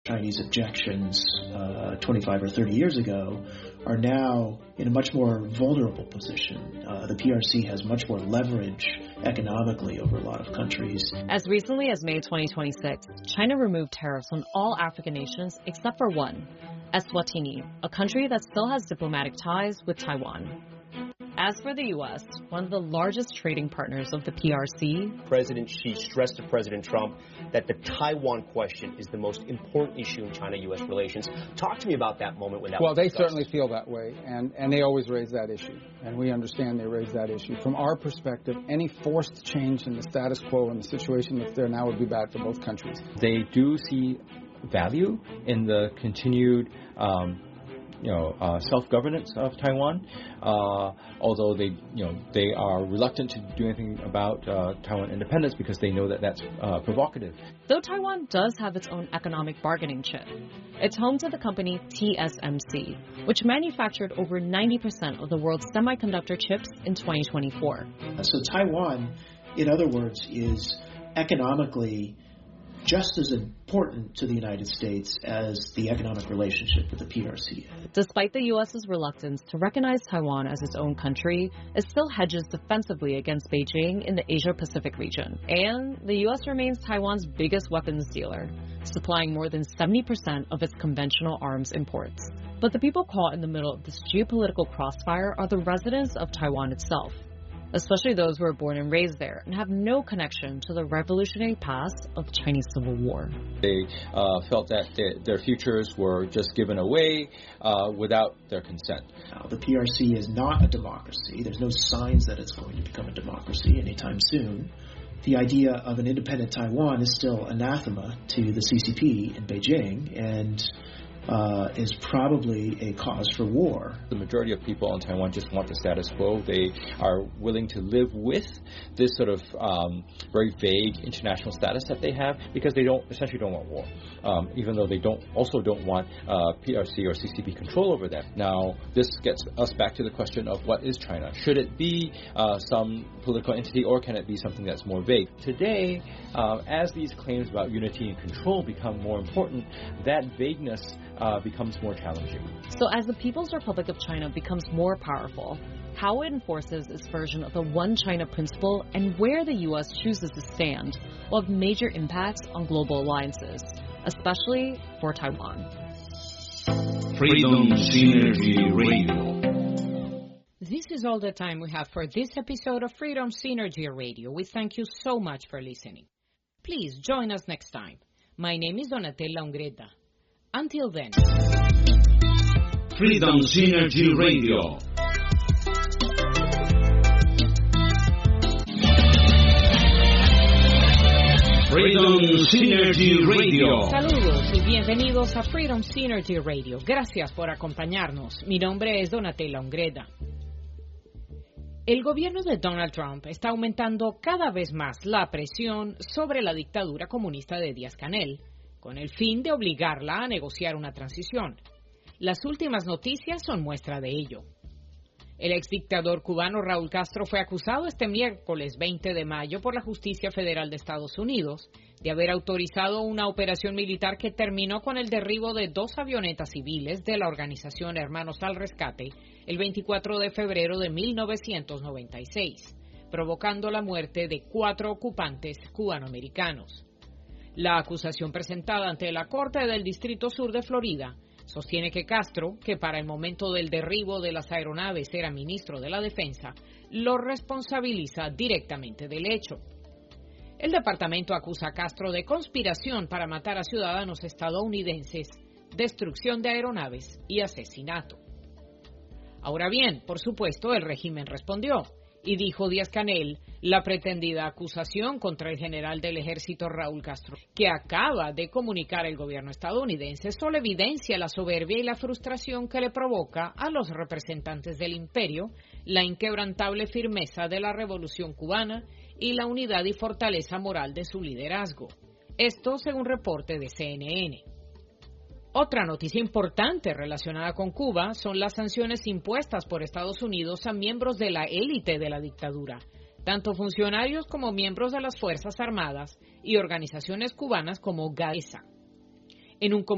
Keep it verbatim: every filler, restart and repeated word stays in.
Chinese objections uh, twenty-five or thirty years ago are now in a much more vulnerable position. Uh, the P R C has much more leverage economically over a lot of countries. As recently as May twenty twenty-six, China removed tariffs on all African nations except for one, Eswatini, a country that still has diplomatic ties with Taiwan. As for the U S, one of the largest trading partners of the P R C, President Xi stressed to President Trump that the Taiwan question is the most important issue in China-U S relations. Talk to me about that moment when that well, was Well, they discussed. certainly feel that way, and, and they always raise that issue, and we understand they raise that issue. From our perspective, any forced change in the status quo and the situation that's there now would be bad for both countries. They do see value in the continued um, you know, uh, self-governance of Taiwan, uh, although they, you know, they are reluctant to do anything about uh, Taiwan independence because they know that that's uh, provocative. Though Taiwan does have its own economic bargaining chip, it's home to the company T S M C, which manufactured over ninety percent of the world's semiconductor chips in twenty twenty-four. So Taiwan, in other words, is economically just as important to the United States as the economic relationship with the P R C. Despite the U S's reluctance to recognize Taiwan as its own country, it still hedges defensively against Beijing in the Asia-Pacific region. And the U S remains Taiwan's biggest weapons dealer, supplying more than seventy percent of its conventional arms imports. But the people caught in the middle of this geopolitical crossfire are the residents of Taiwan itself, especially those who were born and raised there and have no connection to the revolutionary past of the Chinese Civil War. They uh, felt that they, their futures were just given away uh, without their consent. Now, the P R C is not a democracy. There's no signs that it's going to become a democracy anytime soon. The idea of an independent Taiwan is still anathema to the C C P in Beijing, and Uh, is probably a cause for war. The majority of people in Taiwan just want the status quo. They are willing to live with this sort of um, very vague international status that they have because they don't essentially don't want war, um, even though they don't also don't want uh, P R C or C C P control over that. Now, this gets us back to the question of what is China? Should it be uh, some political entity or can it be something that's more vague? Today, uh, as these claims about unity and control become more important, that vagueness Uh, becomes more challenging. So as the People's Republic of China becomes more powerful, how it enforces its version of the One China principle and where the U S chooses to stand will have major impacts on global alliances, especially for Taiwan. Freedom Synergy Radio. This is all the time we have for this episode of Freedom Synergy Radio. We thank you so much for listening. Please join us next time. My name is Donatella Ungreta. Until then. Freedom Synergy Radio. Freedom Synergy Radio. Saludos y bienvenidos a Freedom Synergy Radio. Gracias por acompañarnos. Mi nombre es Donatella Ungreta. El gobierno de Donald Trump está aumentando cada vez más la presión sobre la dictadura comunista de Díaz-Canel, con el fin de obligarla a negociar una transición. Las últimas noticias son muestra de ello. El exdictador cubano Raúl Castro fue acusado este miércoles veinte de mayo por la Justicia Federal de Estados Unidos de haber autorizado una operación militar que terminó con el derribo de dos avionetas civiles de la organización Hermanos al Rescate el veinticuatro de febrero de mil novecientos noventa y seis, provocando la muerte de cuatro ocupantes cubanoamericanos. La acusación presentada ante la Corte del Distrito Sur de Florida sostiene que Castro, que para el momento del derribo de las aeronaves era ministro de la Defensa, lo responsabiliza directamente del hecho. El departamento acusa a Castro de conspiración para matar a ciudadanos estadounidenses, destrucción de aeronaves y asesinato. Ahora bien, por supuesto, el régimen respondió. Y dijo Díaz-Canel, la pretendida acusación contra el general del ejército Raúl Castro, que acaba de comunicar el gobierno estadounidense, solo evidencia la soberbia y la frustración que le provoca a los representantes del imperio la inquebrantable firmeza de la revolución cubana y la unidad y fortaleza moral de su liderazgo. Esto según reporte de C N N. Otra noticia importante relacionada con Cuba son las sanciones impuestas por Estados Unidos a miembros de la élite de la dictadura, tanto funcionarios como miembros de las Fuerzas Armadas y organizaciones cubanas como GAESA. En un